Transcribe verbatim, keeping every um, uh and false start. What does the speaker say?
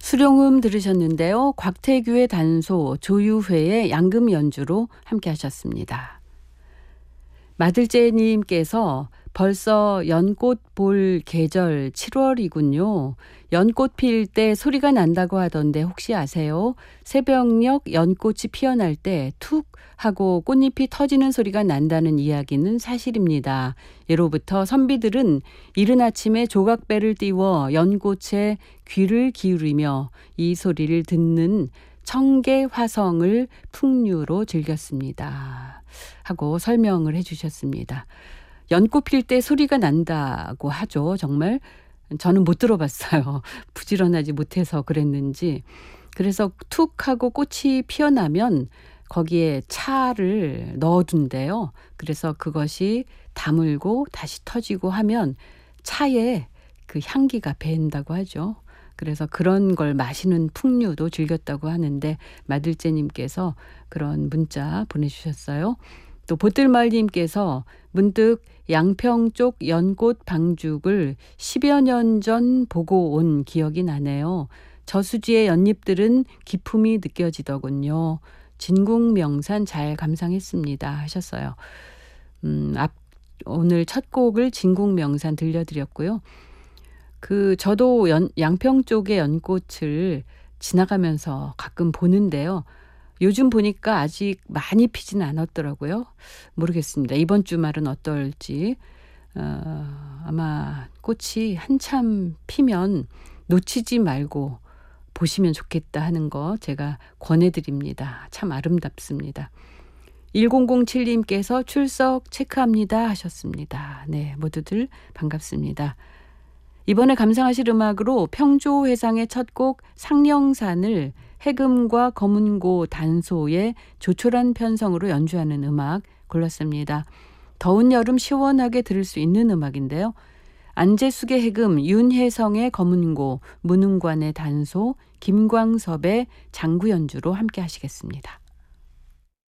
수룡음 들으셨는데요. 곽태규의 단소, 조유회의 양금 연주로 함께 하셨습니다. 마들제님께서 벌써 연꽃 볼 계절 칠월이군요. 연꽃 필 때 소리가 난다고 하던데 혹시 아세요? 새벽녘 연꽃이 피어날 때 툭 하고 꽃잎이 터지는 소리가 난다는 이야기는 사실입니다. 예로부터 선비들은 이른 아침에 조각배를 띄워 연꽃에 귀를 기울이며 이 소리를 듣는 청계화성을 풍류로 즐겼습니다. 하고 설명을 해주셨습니다. 연꽃 필 때 소리가 난다고 하죠. 정말 저는 못 들어봤어요. 부지런하지 못해서 그랬는지. 그래서 툭 하고 꽃이 피어나면 거기에 차를 넣어둔대요. 그래서 그것이 다물고 다시 터지고 하면 차에 그 향기가 배인다고 하죠. 그래서 그런 걸 마시는 풍류도 즐겼다고 하는데 마들제님께서 그런 문자 보내주셨어요. 또 보뜰마을님께서 문득 양평 쪽 연꽃 방죽을 십여 년 전 보고 온 기억이 나네요. 저수지의 연잎들은 기품이 느껴지더군요. 진국명산 잘 감상했습니다 하셨어요. 음, 앞, 오늘 첫 곡을 진국명산 들려드렸고요. 그 저도 연, 양평 쪽의 연꽃을 지나가면서 가끔 보는데요. 요즘 보니까 아직 많이 피지는 않았더라고요. 모르겠습니다. 이번 주말은 어떨지. 어, 아마 꽃이 한참 피면 놓치지 말고 보시면 좋겠다 하는 거 제가 권해드립니다. 참 아름답습니다. 일공공칠님께서 출석 체크합니다 하셨습니다. 네, 모두들 반갑습니다. 이번에 감상하실 음악으로 평조회상의 첫 곡 상령산을 해금과 검은고 단소의 조촐한 편성으로 연주하는 음악 골랐습니다. 더운 여름 시원하게 들을 수 있는 음악인데요. 안재숙의 해금, 윤혜성의 검은고, 문흥관의 단소, 김광섭의 장구 연주로 함께 하시겠습니다.